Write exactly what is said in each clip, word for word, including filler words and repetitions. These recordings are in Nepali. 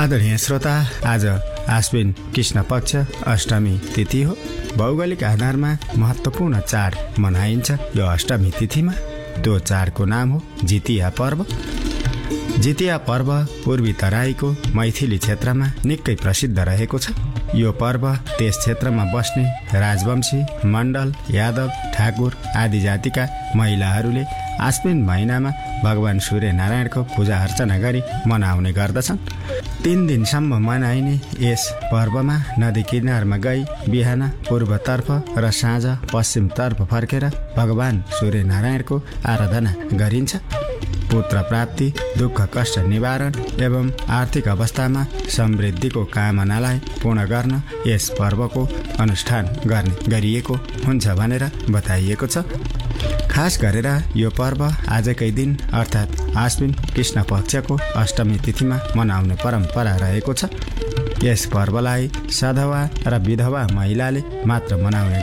आदरणीय श्रोता, आज आश्विन कृष्ण पक्ष अष्टमी तिथि हो। भौगोलिक आधारमा महत्त्वपूर्ण चाड मनाइन्छ यो अष्टमी तिथिमा। त्यो चाडको नाम हो जितिया पर्व। जितिया पर्व पूर्वी तराईको मैथिली क्षेत्रमा निकै प्रसिद्ध रहेको छ। यो पर्व त्यस क्षेत्रमा बस्ने राजवंशी, मण्डल, यादव, ठाकुर आदि जातिका महिलाहरूले आश्विन महिनामा भगवान सूर्य नारायणको पूजा अर्चना गरी मनाउने गर्दछन्। तीन दिनसम्म मनाइने यस पर्वमा नदी किनारमा गई बिहान पूर्वतर्फ र साँझ पश्चिमतर्फ फर्केर भगवान सूर्य नारायणको आराधना गरिन्छ। पुत्र प्राप्ति, दुःख कष्ट निवारण एवं आर्थिक अवस्थामा समृद्धिको कामनालाई पूर्ण गर्न यस पर्वको अनुष्ठान गर्ने गरिएको हुन्छ भनेर बताइएको छ। खास गरेर यो पर्व आजकै दिन अर्थात् आश्विन कृष्ण पक्षको अष्टमी तिथिमा मनाउने परम्परा रहेको छ। यस पर्वलाई सधवा र विधवा महिलाले मात्र मनाउने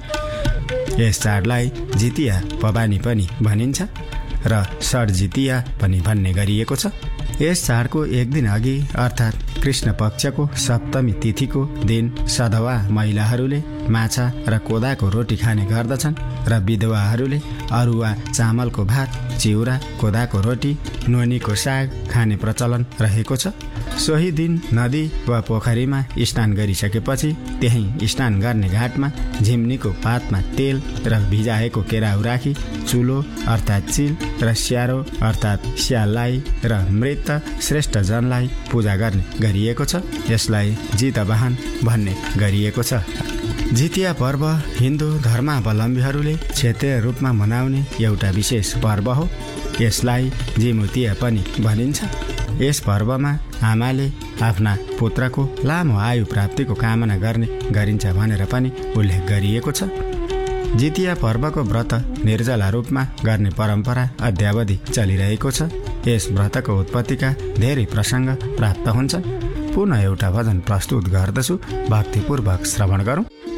गर्दछन्। यस चाडलाई जितिया पबानी पनि भनिन्छ र षड्जितिया पनि भन्ने गरिएको छ। यस चाडको एक दिन अघि अर्थात् कृष्ण पक्षको सप्तमी तिथिको दिन सधवा महिलाहरूले माछा र कोदाको रोटी खाने गर्दछन् र विधवाहरूले अरुवा चामलको भात, चिउरा, कोदाको रोटी, नोनीको साग खाने प्रचलन रहेको छ। सोही दिन नदी वा पोखरीमा स्नान गरिसकेपछि त्यही स्नान गर्ने घाटमा झिम्नीको पातमा तेल र भिजाएको केराउ राखी चुलो अर्थात् चिल र स्यारो अर्थात् स्याललाई र मृत श्रेष्ठ जनलाई पूजा गर्ने गरिएको छ। यसलाई जितवाहन भन्ने गरिएको छ। जितिया पर्व हिन्दू धर्मावलम्बीहरूले क्षेत्रीय रूपमा मनाउने एउटा विशेष पर्व हो। यसलाई जिमुतिया पनि भनिन्छ। यस पर्वमा आमाले आफ्ना पुत्रको लामो आयु प्राप्तिको कामना गर्ने गरिन्छ भनेर पनि उल्लेख गरिएको छ। जितिया पर्वको व्रत निर्जला रूपमा गर्ने परम्परा अद्यावधि चलिरहेको छ। यस व्रतको उत्पत्तिका धेरै प्रसङ्ग प्राप्त हुन्छन्। पुनः एउटा भजन प्रस्तुत गर्दछु, भक्तिपूर्वक श्रवण गरौँ।